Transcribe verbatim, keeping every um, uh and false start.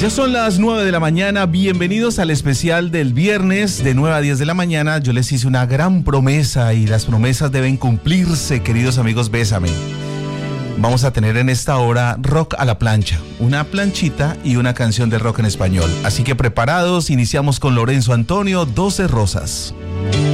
Ya son las nueve de la mañana, bienvenidos al especial del viernes de nueve a diez de la mañana. Yo les hice una gran promesa y las promesas deben cumplirse, queridos amigos, Bésame. Vamos a tener en esta hora rock a la plancha, una planchita y una canción de rock en español. Así que preparados, iniciamos con Lorenzo Antonio, doce rosas.